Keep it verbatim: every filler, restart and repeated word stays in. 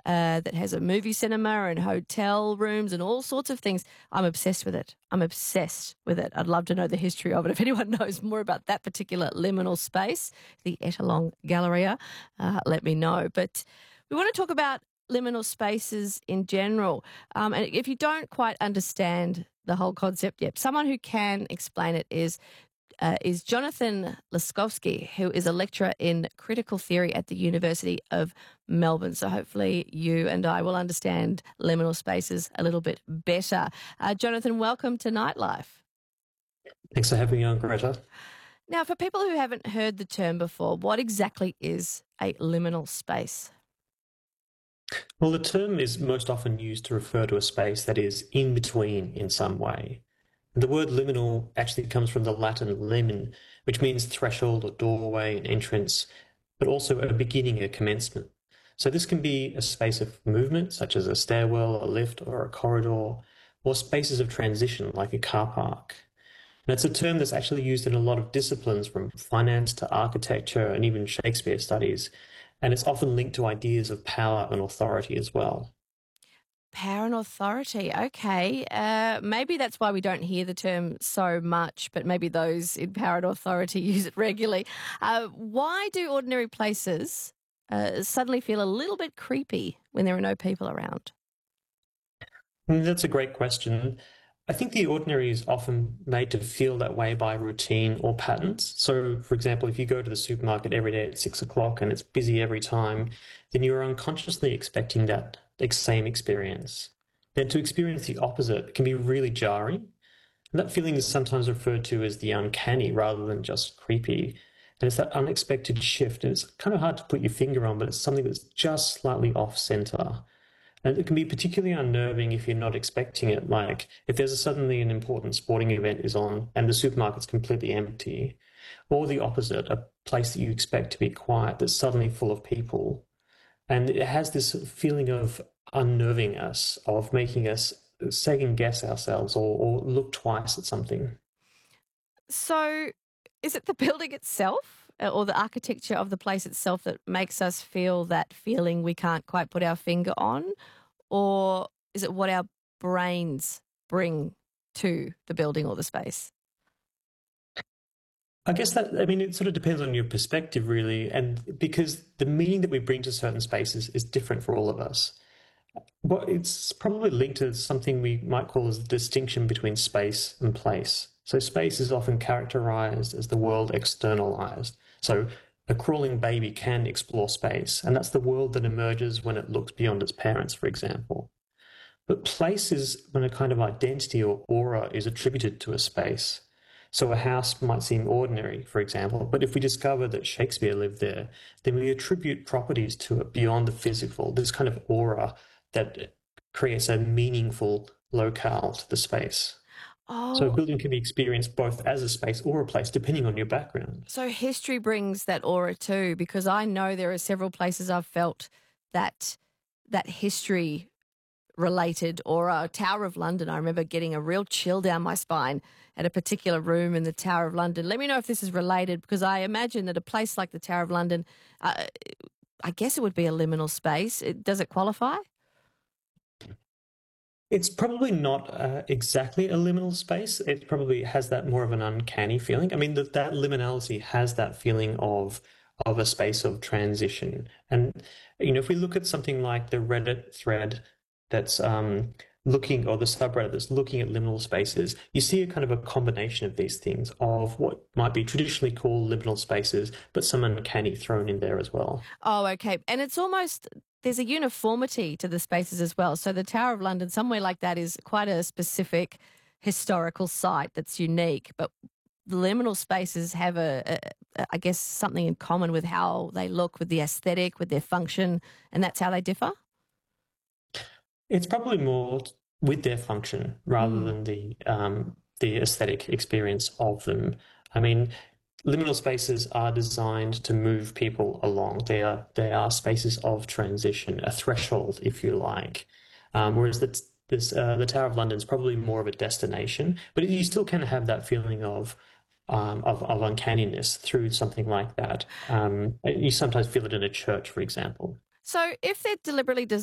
uh, that has a movie cinema and hotel rooms and all sorts of things. I'm obsessed with it. I'm obsessed with it. I'd love to know the history of it. If anyone knows more about that particular liminal space, the Ettalong Galleria, uh, let me know. But we want to talk about liminal spaces in general. Um, and if you don't quite understand the whole concept yet, someone who can explain it is uh, is Jonathan Laskowski, who is a lecturer in critical theory at the University of Melbourne. So hopefully you and I will understand liminal spaces a little bit better. Uh, Jonathan, welcome to Nightlife. Thanks for having me on, Greta. Now, for people who haven't heard the term before, what exactly is a liminal space? Well, the term is most often used to refer to a space that is in between in some way. The word liminal actually comes from the Latin limen, which means threshold or doorway, an entrance, but also a beginning, a commencement. So this can be a space of movement, such as a stairwell, a lift, or a corridor, or spaces of transition, like a car park. And it's a term that's actually used in a lot of disciplines, from finance to architecture and even Shakespeare studies. And it's often linked to ideas of power and authority as well. Power and authority. Okay. Uh, maybe that's why we don't hear the term so much, but maybe those in power and authority use it regularly. Uh, why do ordinary places uh, suddenly feel a little bit creepy when there are no people around? Mm, That's a great question. I think the ordinary is often made to feel that way by routine or patterns. So, for example, if you go to the supermarket every day at six o'clock and it's busy every time, then you're unconsciously expecting that ex- same experience. Then to experience the opposite can be really jarring. And that feeling is sometimes referred to as the uncanny rather than just creepy. And it's that unexpected shift. And it's kind of hard to put your finger on, but it's something that's just slightly off center. And it can be particularly unnerving if you're not expecting it. Like if there's a, suddenly an important sporting event is on and the supermarket's completely empty, or the opposite, a place that you expect to be quiet that's suddenly full of people. And it has this feeling of unnerving us, of making us second guess ourselves or, or look twice at something. So, is it the building itself uh, or the architecture of the place itself that makes us feel that feeling we can't quite put our finger on? Or is it what our brains bring to the building or the space? I guess that, I mean, it sort of depends on your perspective, really. And because the meaning that we bring to certain spaces is different for all of us. Well, it's probably linked to something we might call as the distinction between space and place. So space is often characterized as the world externalized. So a crawling baby can explore space, and that's the world that emerges when it looks beyond its parents, for example. But place is when a kind of identity or aura is attributed to a space. So a house might seem ordinary, for example, but if we discover that Shakespeare lived there, then we attribute properties to it beyond the physical, this kind of aura that creates a meaningful locale to the space. So a Oh, building can be experienced both as a space or a place, depending on your background. so history brings that aura too, because I know there are several places I've felt that that history related aura. Tower of London, I remember getting a real chill down my spine at a particular room in the Tower of London. Let me know if this is related, because I imagine that a place like the Tower of London, uh, I guess it would be a liminal space. It, does it qualify? It's probably not uh, exactly a liminal space. It probably has that more of an uncanny feeling. I mean, that that liminality has that feeling of of a space of transition. And you know, if we look at something like the Reddit thread that's um, looking, or the subreddit that's looking at liminal spaces, you see a kind of a combination of these things of what might be traditionally called liminal spaces, but some uncanny thrown in there as well. Oh, okay. And it's almost, there's a uniformity to the spaces as well. So the Tower of London, somewhere like that, is quite a specific historical site that's unique. But the liminal spaces have a, a, a, I guess, something in common with how they look, with the aesthetic, with their function, and that's how they differ. It's probably more with their function rather Mm. than the um, the aesthetic experience of them. I mean, liminal spaces are designed to move people along. They are they are spaces of transition, a threshold, if you like. Um, whereas the this uh, the Tower of London is probably more of a destination, but you still can have that feeling of um, of, of uncanniness through something like that. Um, you sometimes feel it in a church, for example. So if they're deliberately